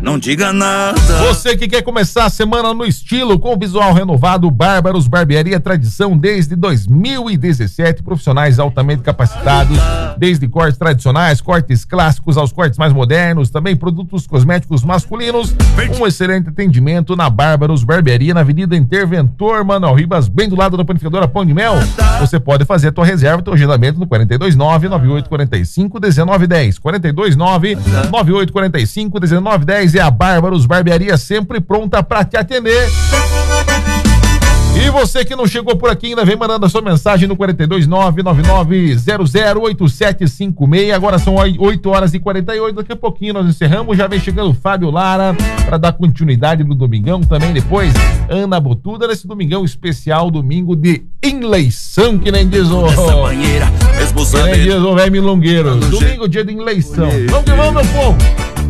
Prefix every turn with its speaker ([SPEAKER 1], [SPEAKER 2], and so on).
[SPEAKER 1] não diga nada.
[SPEAKER 2] Você que quer começar a semana no estilo, com visual renovado, Bárbaros Barbearia, tradição desde 2017, profissionais altamente capacitados, desde cortes tradicionais, cortes clássicos aos cortes mais modernos, também produtos cosméticos masculinos, um excelente atendimento na Bárbaros Barbearia, na Avenida Interventor Manuel Ribas, bem do lado da panificadora Pão de Mel. Você pode fazer a tua reserva, teu agendamento no 429-9845-1910, 429-9845-1910, é a Bárbaros Barbearia, sempre pronta pra te atender. E você que não chegou por aqui ainda, vem mandando a sua mensagem no 429-9900-8756. Agora são 8h48, daqui a pouquinho nós encerramos, já vem chegando o Fábio Lara para dar continuidade no domingão, também depois Ana Botuda nesse domingão especial, domingo de eleição, que nem diz o velho milongueiro, domingo dia de eleição. Vamos que vamos, meu povo.